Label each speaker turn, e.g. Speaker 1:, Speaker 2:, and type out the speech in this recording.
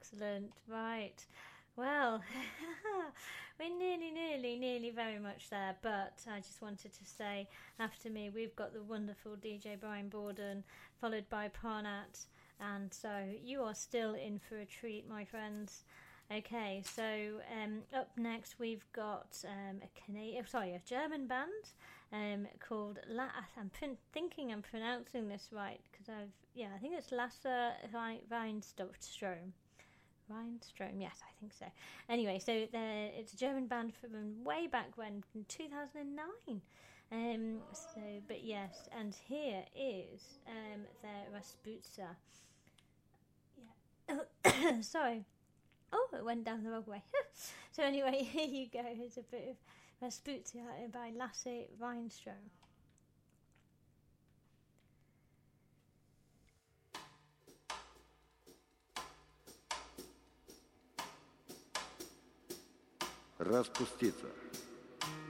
Speaker 1: Excellent. Right. Well, we're nearly very much there, but I just wanted to say, after me, we've got the wonderful DJ Brian Borden, followed by Parnat, and so you are still in for a treat, my friends. Okay, so up next we've got a German band called I'm thinking I'm pronouncing this right because I think it's Lasse Weinstrom. Rhinestone, yes, I think so. Anyway, so it's a German band from way back when, in 2009. But yes, and here is their Rasputza. Yeah. Sorry. Oh, it went down the wrong way. So anyway, here you go. It's a bit of Rasputza by Lasse Weinstrom.
Speaker 2: Распуститься.